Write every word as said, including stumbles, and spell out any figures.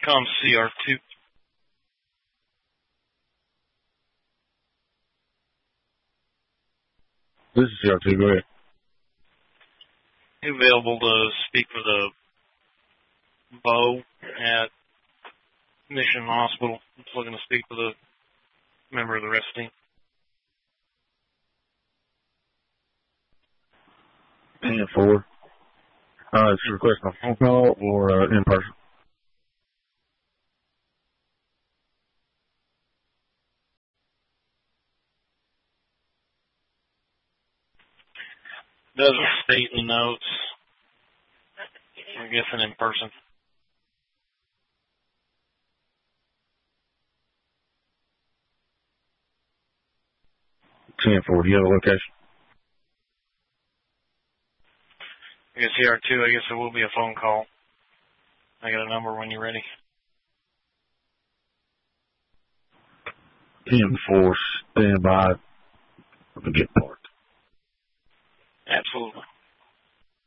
com C R two. This is C R two. Go ahead. You available to speak with a Bo at Mission Hospital? I'm just looking to speak with a member of the rest team. ten four. Uh, is she requesting a phone call or uh, in person? Doesn't state in the notes. I'm guessing in person. ten four. Do you have a location? I guess C R two, I guess it will be a phone call. I got a number when you're ready. ten four. Stand by. Get part. Absolutely.